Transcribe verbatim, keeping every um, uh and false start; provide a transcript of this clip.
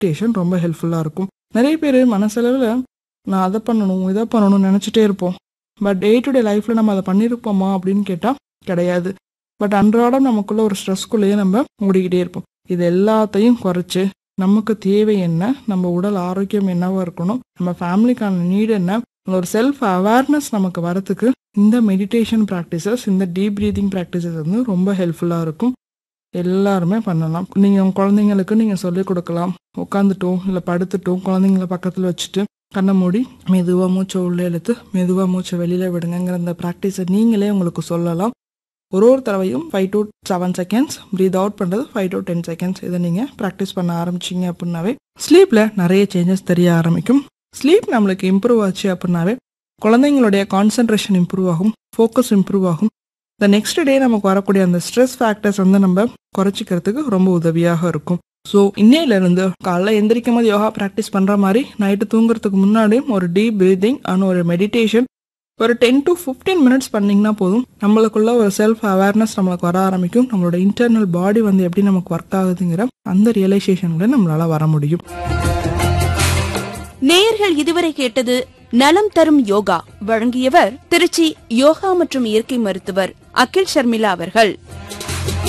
Meditation ரொம்ப ஹெல்ப்ஃபுல்லாக இருக்கும். நிறைய பேர் மனசளவில் நான் அதை பண்ணணும் இதை பண்ணணும்னு நினச்சிட்டே இருப்போம். பட் டே டு டே லைஃப்பில் நம்ம அதை பண்ணியிருப்போமா அப்படின்னு கேட்டால் கிடையாது. பட் அன்றாடம் நமக்குள்ள ஒரு ஸ்ட்ரெஸ்க்குள்ளேயே நம்ம ஓடிக்கிட்டே இருப்போம். இது எல்லாத்தையும் குறைச்சி நமக்கு தேவை என்ன, நம்ம உடல் ஆரோக்கியம் என்னவா இருக்கணும், நம்ம ஃபேமிலிக்கான நீடு என்ன, ஒரு செல்ஃப் அவேர்னஸ் நமக்கு வரத்துக்கு இந்த மெடிடேஷன் ப்ராக்டிசஸ், இந்த டீப் ப்ரீதிங் ப்ராக்டிசஸ் வந்து ரொம்ப ஹெல்ப்ஃபுல்லாக இருக்கும். எல்லாருமே பண்ணலாம். நீங்கள் உங்கள் குழந்தைங்களுக்கு நீங்கள் சொல்லிக் கொடுக்கலாம். உட்காந்துட்டோம் இல்லை படுத்துட்டோம் குழந்தைங்கள பக்கத்தில் வச்சுட்டு கண்ணை மூடி மெதுவாக மூச்சை உள்ளே இழுத்து மெதுவாக மூச்சை வெளியில் விடுங்கிற அந்த ப்ராக்டிஸை நீங்களே உங்களுக்கு சொல்லலாம். ஒரு ஒரு தடவையும் five to seven seconds breath out பண்ணுறது, ஃபைவ் டு டென் செகண்ட்ஸ் இதை நீங்கள் ப்ராக்டிஸ் பண்ண ஆரம்பிச்சிங்க அப்படின்னாவே ஸ்லீப்பில் நிறைய சேஞ்சஸ் தெரிய ஆரம்பிக்கும். ஸ்லீப் நம்மளுக்கு இம்ப்ரூவ் ஆச்சு அப்படின்னாவே குழந்தைங்களுடைய கான்சன்ட்ரேஷன் இம்ப்ரூவ் ஆகும், ஃபோக்கஸ் இம்ப்ரூவ் ஆகும். இந்த நெக்ஸ்ட் டே நமக்கு வரக்கூடிய அந்த ஸ்ட்ரெஸ் ஃபேக்டர்ஸ் வந்து நம்ம குறைச்சிக்கிறதுக்கு ரொம்ப உதவியாக இருக்கும். ஸோ இன்னையிலேருந்து காலைல எந்திரிக்கும் போது யோகா ப்ராக்டிஸ் பண்ணுற மாதிரி நைட்டு தூங்குறதுக்கு முன்னாடியும் ஒரு டீப் ப்ரீதிங் அண்ட் ஒரு மெடிடேஷன் ஒரு டென் டு ஃபிஃப்டீன் மினிட்ஸ் பண்ணிங்கன்னா போதும். நம்மளுக்குள்ள ஒரு செல்ஃப் அவேர்னஸ் நம்மளுக்கு வர ஆரம்பிக்கும். நம்மளோட இன்டர்னல் பாடி வந்து எப்படி நமக்கு ஒர்க் ஆகுதுங்கிற அந்த ரியலைசேஷன்ல நம்மளால வர முடியும். நேயர்கள் இதுவரை கேட்டது நலம் தரும் யோகா. வழங்கியவர் திருச்சி யோகா மற்றும் இயற்கை மருத்துவர் அகில் ஷர்மிளா அவர்கள்.